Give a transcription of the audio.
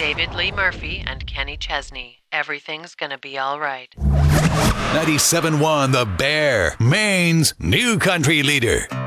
David Lee Murphy and Kenny Chesney. Everything's gonna be all right. 97.1 The Bear, Maine's new country leader.